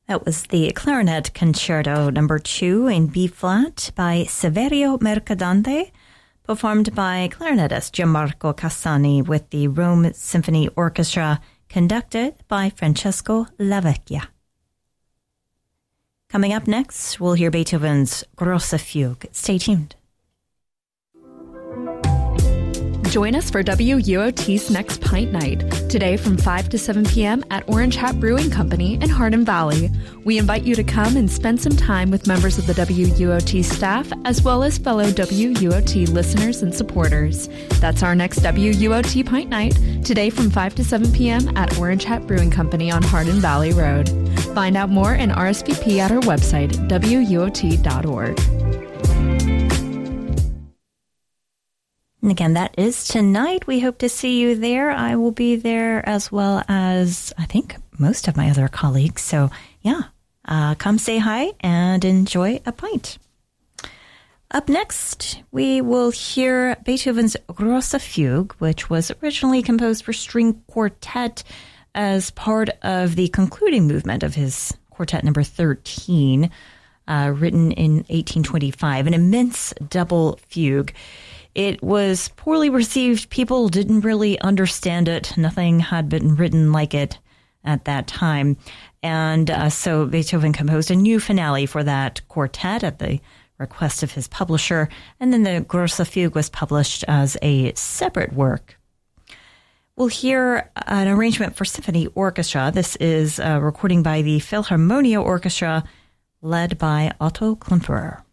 That was the Clarinet Concerto No. 2 in B-flat by Saverio Mercadante, performed by clarinetist Gianmarco Cassani with the Rome Symphony Orchestra, conducted by Francesco Lavecchia. Coming up next, we'll hear Beethoven's Grosse Fuge. Stay tuned. Join us for WUOT's Next Pint Night, today from 5 to 7 p.m. at Orange Hat Brewing Company in Hardin Valley. We invite you to come and spend some time with members of the WUOT staff, as well as fellow WUOT listeners and supporters. That's our next WUOT Pint Night, today from 5 to 7 p.m. at Orange Hat Brewing Company on Hardin Valley Road. Find out more and RSVP at our website, WUOT.org. And again, that is tonight. We hope to see you there. I will be there as well as, I think, most of my other colleagues. So, yeah, come say hi and enjoy a pint. Up next, we will hear Beethoven's Grosse Fuge, which was originally composed for string quartet as part of the concluding movement of his Quartet No. 13, written in 1825, an immense double fugue. It was poorly received. People didn't really understand it. Nothing had been written like it at that time. And so Beethoven composed a new finale for that quartet at the request of his publisher. And then the Grosse Fuge was published as a separate work. We'll hear an arrangement for symphony orchestra. This is a recording by the Philharmonia Orchestra, led by Otto Klemperer.